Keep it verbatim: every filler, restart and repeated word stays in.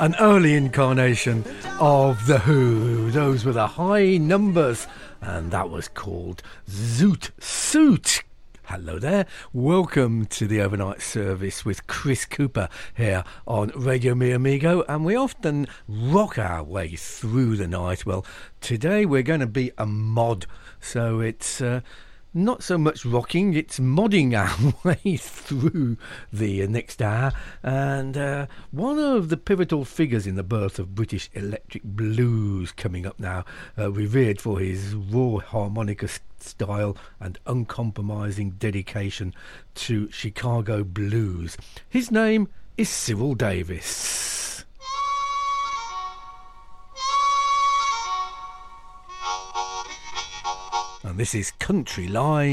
an early incarnation of The Who. Those were the High Numbers, and that was called Zoot Suit. Hello there, welcome to the overnight service with Chris Cooper here on Radio Mi Amigo, and we often rock our way through the night. Well, today we're going to be a mod, so it's uh, not so much rocking, it's modding our way through the next hour. And uh, one of the pivotal figures in the birth of British electric blues coming up now, uh, revered for his raw harmonica style and uncompromising dedication to Chicago blues. His name is Cyril Davis. And this is Country Line.